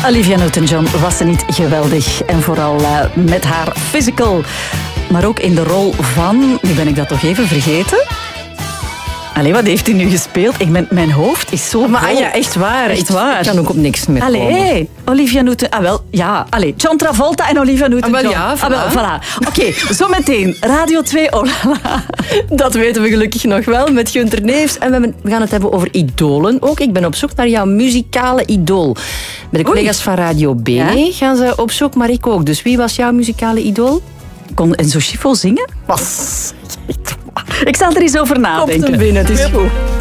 Olivia Newton-John, was ze niet geweldig? En vooral met haar physical, maar ook in de rol van... Nu ben ik dat toch even vergeten. Allee, wat heeft hij nu gespeeld? Mijn hoofd is zo Maar vol. ja, echt waar. Echt waar. Ik kan ook op niks meer komen. Allee, Olivia Newton... Ah, wel, ja. Allee, John Travolta en Olivia Newton-John. wel, ja, voilà. Voilà. Oké, zometeen. Radio 2, oh la la. Dat weten we gelukkig nog wel met Gunther Neefs. En we gaan het hebben over idolen ook. Ik ben op zoek naar jouw muzikale idool. Met de collega's van Radio B gaan ze op zoek, maar ik ook. Dus wie was jouw muzikale idool? Kon Enzo Schifo zingen? Was. Ik zal er eens over nadenken. Komt hem binnen, het is goed.